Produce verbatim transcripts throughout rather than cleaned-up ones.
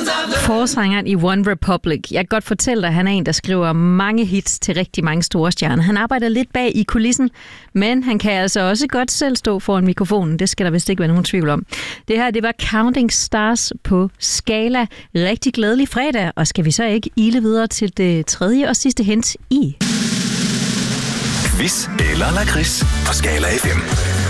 Forsangeren i One Republic. Jeg kan godt fortælle dig, at han er en, der skriver mange hits til rigtig mange store stjerner. Han arbejder lidt bag i kulissen, men han kan altså også godt selv stå foran mikrofonen. Det skal der vist ikke være nogen tvivl om. Det her, det var Counting Stars på Skala. Rigtig glædelig fredag, og skal vi så ikke ile videre til det tredje og sidste hint i Quiz eller lakrids på Skala F M.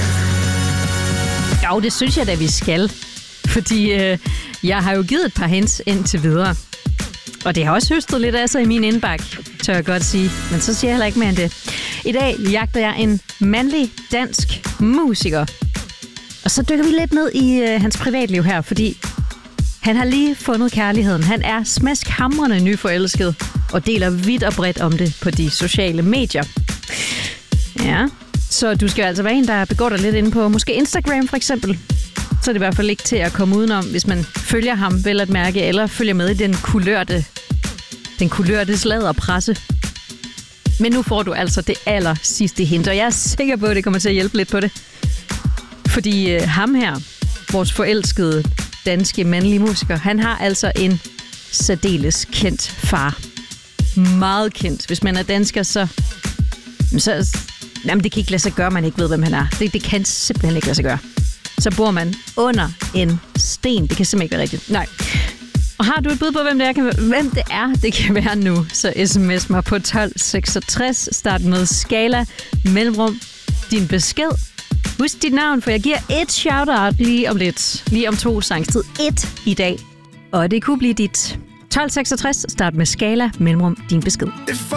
Jo, det synes jeg da, vi skal. Fordi øh, jeg har jo givet et par hints indtil videre. Og det har også høstet lidt af sig i min indbakke, tør jeg godt sige. Men så siger jeg heller ikke mere end det. I dag jagter jeg en mandlig dansk musiker. Og så dykker vi lidt ned i øh, hans privatliv her, fordi han har lige fundet kærligheden. Han er smaskhamrende nyforelsket og deler vidt og bredt om det på de sociale medier. Ja, så du skal altså være en, der begår dig lidt inde på måske Instagram for eksempel. Så er det i hvert fald ikke til at komme udenom, hvis man følger ham vel at mærke, eller følger med i den kulørte, den kulørte sladderpresse. Men nu får du altså det aller sidste hint, og jeg er sikker på, at det kommer til at hjælpe lidt på det. Fordi øh, ham her, vores forelskede danske mandlige musiker, han har altså en særdeles kendt far. Meget kendt. Hvis man er dansker, så... så jamen, det kan ikke lade sig gøre, man ikke ved, hvem han er. Det, det kan simpelthen ikke lade sig gøre. Så bor man under en sten. Det kan simpelthen ikke være rigtigt. Nej. Og har du et bud på, hvem det er, hvem det er, det kan være nu, så sms mig på tolv seksogtres. Start med Skala, mellemrum, din besked. Husk dit navn, for jeg giver et shout-out lige om lidt. Lige om to sangstid. Et i dag. Og det kunne blive dit. tolv seksogtres. Start med Skala, mellemrum, din besked.